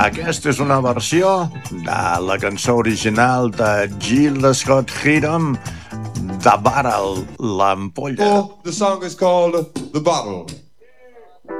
Aquesta és una versió de la cançó original de Gil Scott Heron, The Barrel, l'ampolla. The song is called The Bottle.